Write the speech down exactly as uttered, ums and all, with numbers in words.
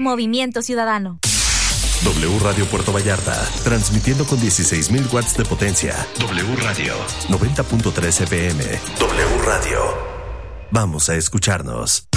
Movimiento Ciudadano. W Radio Puerto Vallarta, transmitiendo con dieciséis mil watts de potencia. W Radio, noventa punto tres F M. W Radio. Vamos a escucharnos.